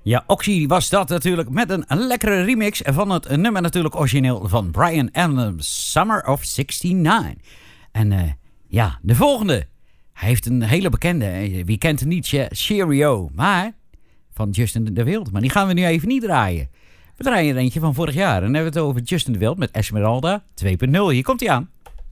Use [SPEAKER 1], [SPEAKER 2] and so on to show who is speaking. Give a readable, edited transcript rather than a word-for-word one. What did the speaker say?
[SPEAKER 1] Ja, Oxy was dat natuurlijk met een lekkere remix van het nummer natuurlijk origineel van Bryan Adams, Summer of '69. En ja, de volgende. Hij heeft een hele bekende, wie kent hem niet, Cheerio, maar van Justin de Wild. Maar die gaan we nu even niet draaien. We draaien er eentje van vorig jaar en dan hebben we het over Justin de Wild met Esmeralda 2.0. Hier komt hij aan.